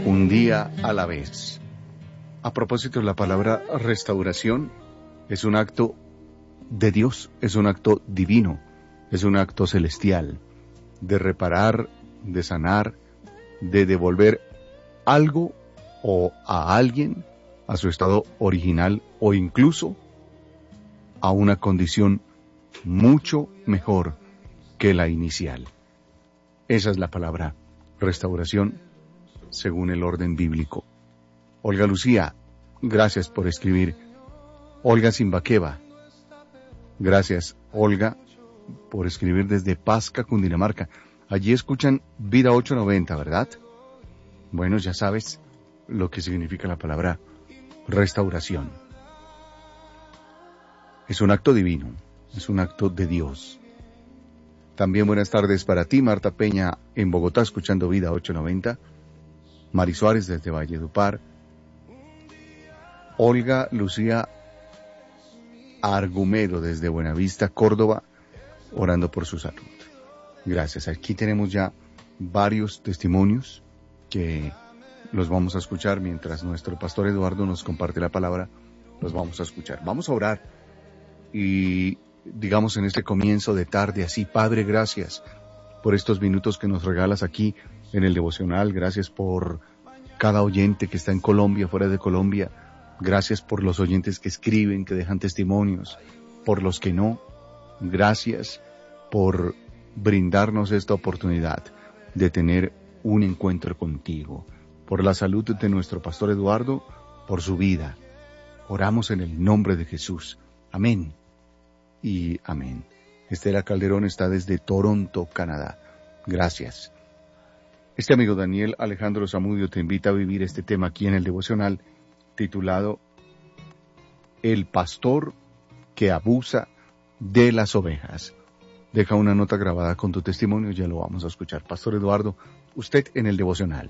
Un día a la vez. A propósito, la palabra restauración es un acto de Dios, es un acto divino, es un acto celestial, de reparar, de sanar, de devolver algo o a alguien a su estado original o incluso a una condición mucho mejor que la inicial. Esa es la palabra restauración según el orden bíblico. Olga Lucía, gracias por escribir. Olga Simbaqueva, gracias Olga por escribir desde Pasca, Cundinamarca. Allí escuchan Vida 890, ¿verdad? Bueno, ya sabes lo que significa la palabra restauración. Es un acto divino, es un acto de Dios. También buenas tardes para ti, Marta Peña, en Bogotá, escuchando Vida 890. Mari Suárez desde Valledupar. Olga Lucía Argumedo desde Buenavista, Córdoba, orando por su salud. Gracias. Aquí tenemos ya varios testimonios que los vamos a escuchar mientras nuestro pastor Eduardo nos comparte la palabra. Los vamos a escuchar. Vamos a orar y digamos en este comienzo de tarde así: Padre, gracias por estos minutos que nos regalas aquí en el devocional. Gracias por cada oyente que está en Colombia, fuera de Colombia. Gracias por los oyentes que escriben, que dejan testimonios, por los que no. Gracias por brindarnos esta oportunidad de tener un encuentro contigo. Por la salud de nuestro pastor Eduardo, por su vida. Oramos en el nombre de Jesús. Amén y amén. Estela Calderón está desde Toronto, Canadá. Gracias. Este amigo Daniel Alejandro Zamudio te invita a vivir este tema aquí en el devocional titulado El pastor que abusa de las ovejas. Deja una nota grabada con tu testimonio, ya lo vamos a escuchar. Pastor Eduardo, usted en el devocional.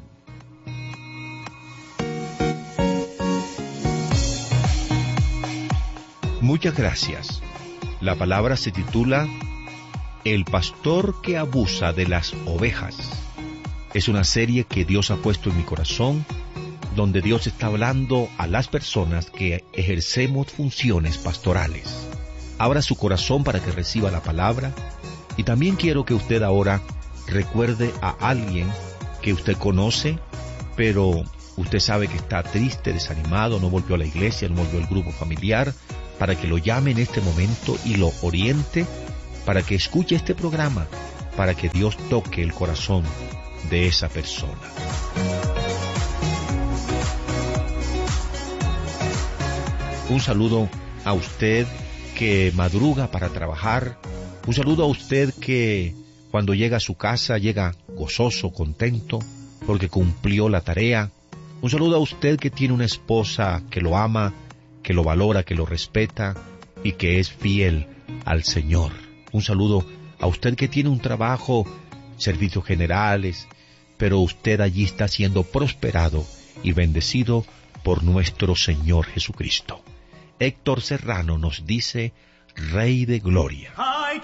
Muchas gracias. La palabra se titula El pastor que abusa de las ovejas. Es una serie que Dios ha puesto en mi corazón, donde Dios está hablando a las personas que ejercemos funciones pastorales. Abra su corazón para que reciba la palabra, y también quiero que usted ahora recuerde a alguien que usted conoce, pero usted sabe que está triste, desanimado, no volvió a la iglesia, no volvió al grupo familiar, para que lo llame en este momento y lo oriente, para que escuche este programa, para que Dios toque el corazón de esa persona. Un saludo a usted que madruga para trabajar. Un saludo a usted que cuando llega a su casa llega gozoso, contento, porque cumplió la tarea. Un saludo a usted que tiene una esposa que lo ama, que lo valora, que lo respeta y que es fiel al Señor. Un saludo a usted que tiene un trabajo, servicios generales, pero usted allí está siendo prosperado y bendecido por nuestro Señor Jesucristo. Héctor Serrano nos dice: Rey de Gloria. Hay